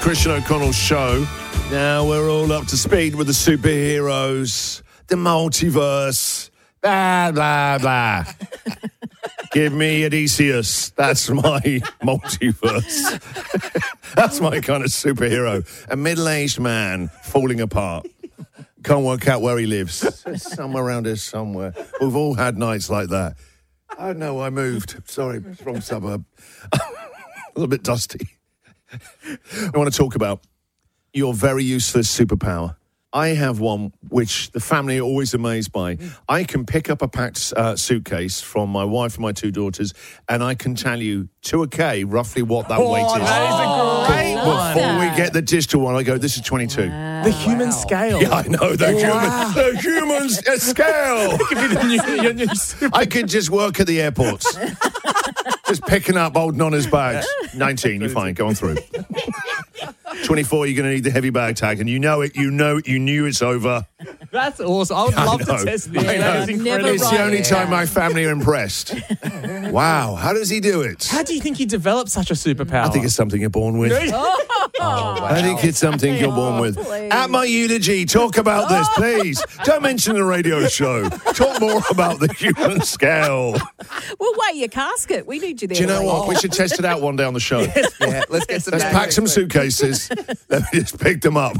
Christian O'Connell Show. Now we're all up to speed with the superheroes, the multiverse, blah, blah, blah. Give me Odysseus. That's my multiverse. That's my kind of superhero. A middle-aged man falling apart. Can't work out where he lives. Somewhere around here somewhere. We've all had nights like that. Oh, no, I moved. Sorry, wrong suburb. A little bit dusty. I want to talk about your very useless superpower. I have one which the family are always amazed by. I can pick up a packed suitcase from my wife and my two daughters, and I can tell you to a K roughly what that weight is. That is a great one. Before we get the digital one, I go, this is 22. The human scale. Yeah, I know, the human scale. Your new super- I could just work at the airports. Just picking up old Nonna's bags. 19, you're fine, go on through. 24, you're going to need the heavy bag tag, and you know it, you knew it's over. That's awesome. I would love to test this. I know. That is incredible. It's the only time my family are impressed. Wow, how does he do it? How do you think you developed such a superpower? I think it's something you're born with. I think it's something you're born with. Please. At my eulogy, talk about this, please. Don't mention the radio show. Talk more about the human scale. We'll weigh your casket. We need you there. Do you know to what? weigh We it. should test it out one day on the show. Yeah, let's get some. Let's pack some suitcases. Let me just pick them up.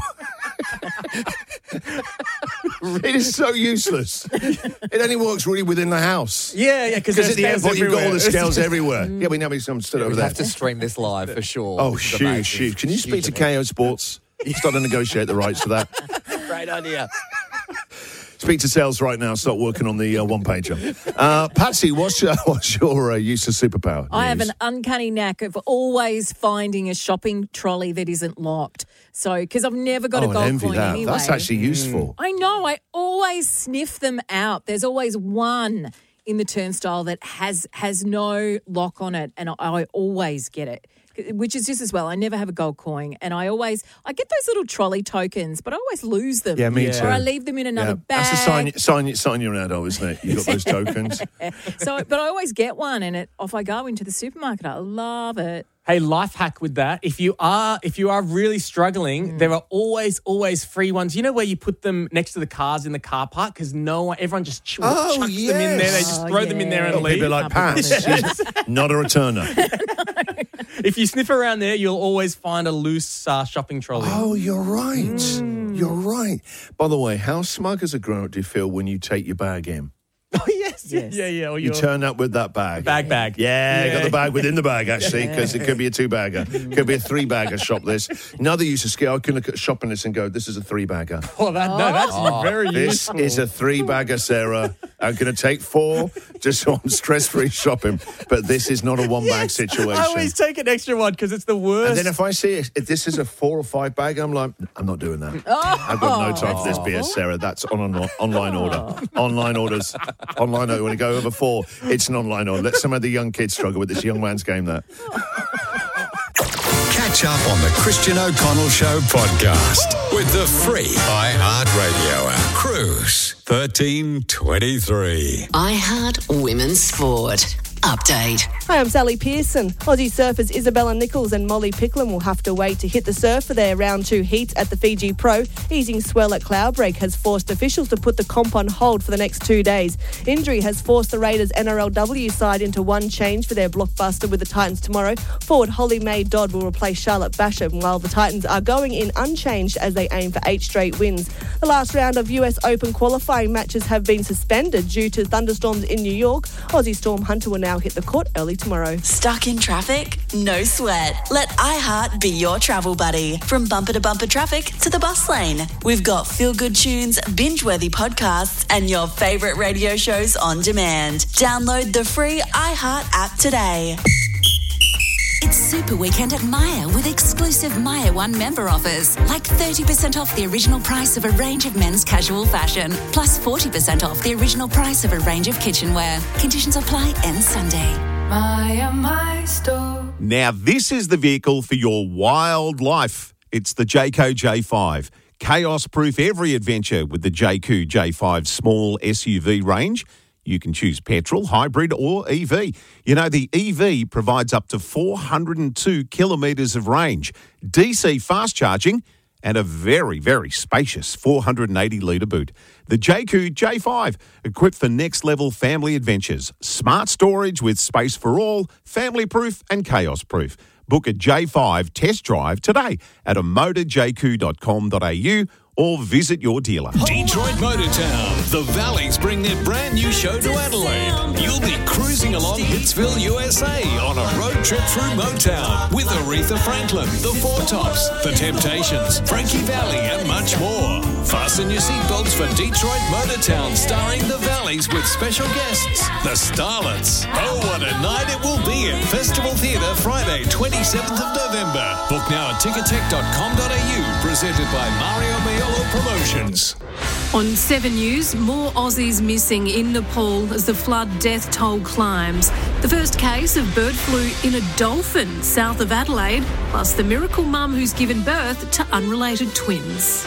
It is so useless. It only works really within the house. Yeah, Because at the airport, you've got all the scales everywhere. Yeah, we know some stood over We there. have to stream this live for sure. Oh, This is shoot, amazing. shoot. Can you speak to Huge KO Sports? Start to negotiate the rights to that. Great idea. Speak to sales right now. Start working on the one-pager. Patsy, what's your useless superpower? I have news? an uncanny knack of always finding a shopping trolley that isn't locked. So, because I've never got a I gold envy coin that. anyway. That's actually useful. I know. I always sniff them out. There's always one in the turnstile that has no lock on it, and I always get it. Which is just as well. I never have a gold coin, and I get those little trolley tokens, but I always lose them. Yeah, me Yeah. too. Or I leave them in another bag. That's a sign you're an adult, isn't it? You've got those tokens. But I always get one, and off I go into the supermarket. I love it. Hey, life hack with that. If you are really struggling, there are always free ones. You know where you put them next to the cars in the car park because everyone just chucks them in there. They just throw them in there and leave. People like Pats. Not a returner. If you sniff around there, you'll always find a loose shopping trolley. Oh, you're right. You're right. By the way, how smug as a grown-up do you feel when you take your bag in? Oh, yes. Yes. Yeah. Or You turn up with that bag. Bag. Yeah, got the bag within the bag, actually, because it could be a two-bagger. Could be a three-bagger shop this. Another use of skill, I can look at a shopping list and go, this is a three-bagger. That's very This useful. is a three-bagger, Sarah. I'm going to take 4 just so I'm stress-free shopping. But this is not a one-bag situation. I always take an extra one because it's the worst. And then if I see if this is a 4 or 5 bag, I'm like, I'm not doing that. I've got no time for this BS, Sarah. That's on an online order. Online orders. Online order. When you go over 4, it's an online order. Let some of the young kids struggle with this young man's game there. Catch up on the Christian O'Connell Show podcast with the free iHeartRadio app. Cruise 1323. iHeart Women's Sport. Update. Hi, I'm Sally Pearson. Aussie surfers Isabella Nichols and Molly Picklum will have to wait to hit the surf for their round 2 heats at the Fiji Pro. Easing swell at Cloudbreak has forced officials to put the comp on hold for the next 2 days. Injury has forced the Raiders NRLW side into one change for their blockbuster with the Titans tomorrow. Forward Holly Mae Dodd will replace Charlotte Basham, while the Titans are going in unchanged as they aim for 8 straight wins. The last round of US Open qualifying matches have been suspended due to thunderstorms in New York. Aussie Storm Hunter will now hit the court early tomorrow. Stuck in traffic? No sweat. Let iHeart be your travel buddy. From bumper to bumper traffic to the bus lane. We've got feel-good tunes, binge-worthy podcasts, and your favourite radio shows on demand. Download the free iHeart app today. It's Super Weekend at Myer with exclusive Myer One member offers, like 30% off the original price of a range of men's casual fashion, plus 40% off the original price of a range of kitchenware. Conditions apply end Sunday. Myer, my store. Now, this is the vehicle for your wild life. It's the Jayco J5. Chaos-proof every adventure with the Jayco J5 small SUV range. You can choose petrol, hybrid or EV. You know, the EV provides up to 402 kilometres of range, DC fast charging, and a very, very spacious 480-litre boot. The Jayco J5, equipped for next-level family adventures. Smart storage with space for all, family-proof and chaos-proof. Book a J5 test drive today at motorjayco.com.au or visit your dealer. Detroit Motortown. The Valleys bring their brand new show to Adelaide. You'll be cruising along Hitsville, USA on a road trip through Motown with Aretha Franklin, The Four Tops, The Temptations, Frankie Valli and much more. Fasten your seatbelts for Detroit Motortown starring The Valleys with special guests, The Starlets. Oh, what a night it will be at Festival Theatre Friday, 27th of November. Book now at tickettech.com.au, presented by Mario Maiolo Promotions. On 7 News, more Aussies missing in Nepal as the flood death toll climbs. The first case of bird flu in a dolphin south of Adelaide, plus the miracle mum who's given birth to unrelated twins.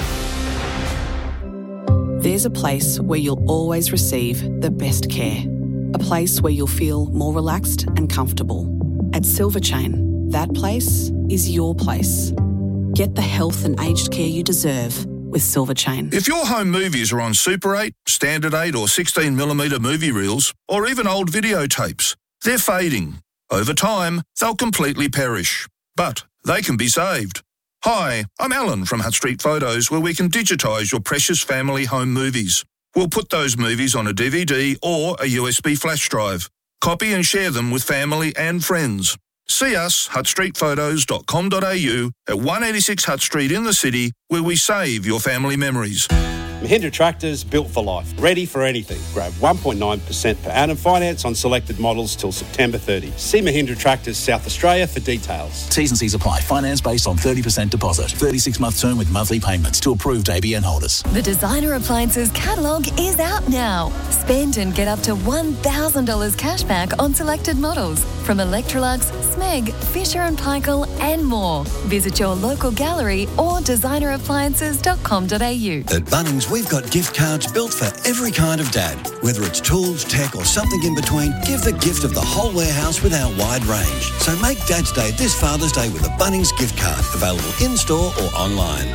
There's a place where you'll always receive the best care. A place where you'll feel more relaxed and comfortable. At Silver Chain, that place is your place. Get the health and aged care you deserve with Silver Chain. If your home movies are on Super 8, Standard 8 or 16mm movie reels, or even old videotapes, they're fading. Over time, they'll completely perish. But they can be saved. Hi, I'm Alan from Hutt Street Photos, where we can digitise your precious family home movies. We'll put those movies on a DVD or a USB flash drive. Copy and share them with family and friends. See us, huttstreetphotos.com.au at 186 Hutt Street in the city, where we save your family memories. Mahindra Tractors, built for life, ready for anything. Grab 1.9% per annum finance on selected models till September 30. See Mahindra Tractors South Australia for details. T's and C's apply. Finance based on 30% deposit. 36-month term with monthly payments to approved ABN holders. The Designer Appliances catalogue is out now. Spend and get up to $1,000 cash back on selected models from Electrolux, Smeg, Fisher & Paykel and more. Visit your local gallery or designerappliances.com.au. At Bunnings, we've got gift cards built for every kind of dad. Whether it's tools, tech or something in between, give the gift of the whole warehouse with our wide range. So make Dad's Day this Father's Day with a Bunnings gift card. Available in-store or online.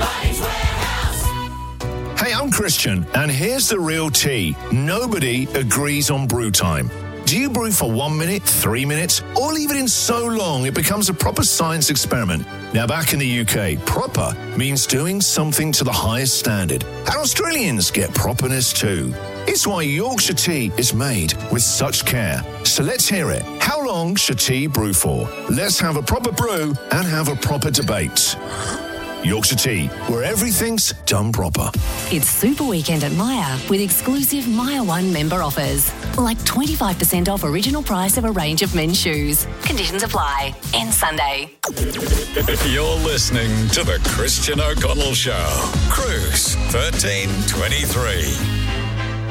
Hey, I'm Christian, and here's the real tea. Nobody agrees on brew time. Do you brew for 1 minute, 3 minutes, or leave it in so long it becomes a proper science experiment? Now, back in the UK, proper means doing something to the highest standard. And Australians get properness too. It's why Yorkshire tea is made with such care. So let's hear it. How long should tea brew for? Let's have a proper brew and have a proper debate. Yorkshire Tea, where everything's done proper. It's Super Weekend at Myer with exclusive Myer One member offers. Like 25% off original price of a range of men's shoes. Conditions apply. End Sunday. You're listening to The Christian O'Connell Show. Cruise 1323.